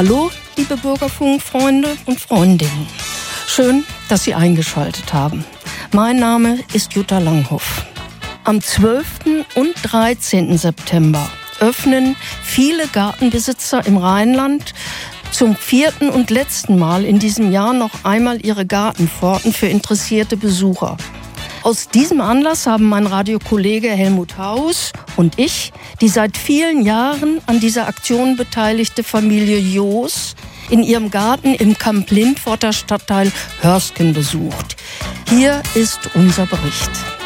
Hallo, liebe Bürgerfunkfreunde und Freundinnen. Schön, dass Sie eingeschaltet haben. Mein Name ist Jutta Langhoff. Am 12. und 13. September öffnen viele Gartenbesitzer im Rheinland zum 4. und letzten Mal in diesem Jahr noch einmal ihre Gartenpforten für interessierte Besucher. Aus diesem Anlass haben mein Radiokollege Helmut Haus und ich die seit vielen Jahren an dieser Aktion beteiligte Familie Joos in ihrem Garten im Kamp-Lindforter Stadtteil Hörsken besucht. Hier ist unser Bericht.